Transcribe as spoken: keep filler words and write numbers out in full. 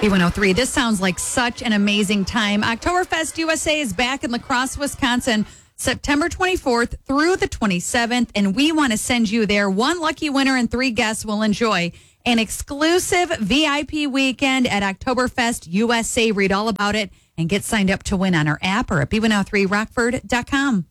B one oh three. This sounds like such an amazing time. Oktoberfest U S A is back in La Crosse, Wisconsin, September twenty-fourth through the twenty-seventh, and we want to send you there. One lucky winner and three guests will enjoy an exclusive V I P weekend at Oktoberfest U S A. Read all about it and get signed up to win on our app or at B one oh three rockford dot com.